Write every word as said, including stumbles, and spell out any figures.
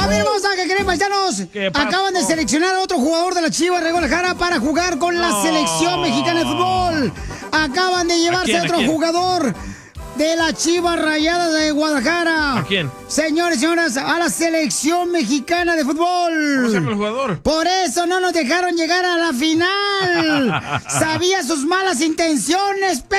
Familia hermosa, ¿qué creen, paisanos? Acaban de seleccionar a otro jugador de la Chivas de Guadalajara para jugar con la No. selección mexicana de fútbol. Acaban de llevarse quién, a otro a quién? jugador de la Chivas Rayadas de Guadalajara. ¿A quién? Señores y señoras, a la selección mexicana de fútbol. ¿Cómo se llama el jugador? Por eso no nos dejaron llegar a la final. Sabía sus malas intenciones,